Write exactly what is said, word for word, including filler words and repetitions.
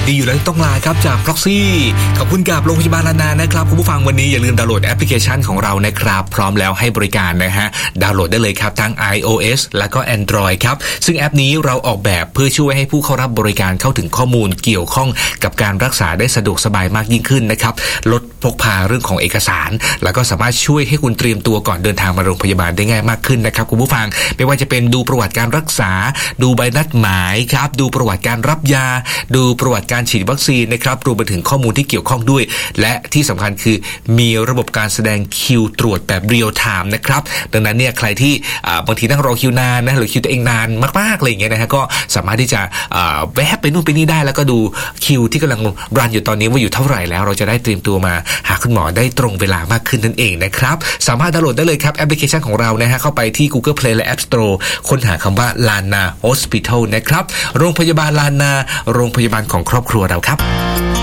ดีอยู่แล้วต้องลาครับจาก Proxy ขอบคุณกับโรงพยาบาลลานานะครับคุณผู้ฟังวันนี้อย่าลืมดาวน์โหลดแอปพลิเคชันของเรานะครับพร้อมแล้วให้บริการนะฮะดาวน์โหลดได้เลยครับทั้ง iOS แล้วก็ Android ครับซึ่งแอปนี้เราออกแบบเพื่อช่วยให้ผู้เข้ารับบริการเข้าถึงข้อมูลเกี่ยวข้องกับการรักษาได้สะดวกสบายมากยิ่งขึ้นนะครับลดพกพาเรื่องของเอกสารแล้วก็สามารถช่วยให้คุณเตรียมตัวก่อนเดินทางมาโรงพยาบาลได้ง่ายมากขึ้นนะครับคุณผู้ฟังไม่ว่าจะเป็นดูประวัติการรักษาดูใบนัดหมายครับดูประวัติการรับยาดูประวัติการฉีดวัคซีนนะครับรวมไปถึงข้อมูลที่เกี่ยวข้องด้วยและที่สำคัญคือมีระบบการแสดงคิวตรวจแบบเรียลไทม์นะครับดังนั้นเนี่ยใครที่บางทีนั่งรอคิวนานนะหรือคิวตัวเองนานมากๆอะไรอย่างเงี้ยนะฮะก็สามารถที่จะแวะไปนู่นไปนี่ได้แล้วก็ดูคิวที่กำลังรันอยู่ตอนนี้ว่าอยู่เท่าไหร่แล้วเราจะได้เตรียมตัวมาหาคุณหมอได้ตรงเวลามากขึ้นนั่นเองนะครับสามารถดาวน์โหลดได้เลยครับแอปพลิเคชันของเรานะฮะเข้าไปที่ Google Play และ App Store ค้นหาคำว่า Lana Hospital นะครับโรงพยาบาลลานาโรงพยาบาลของครอบครัวเราครับ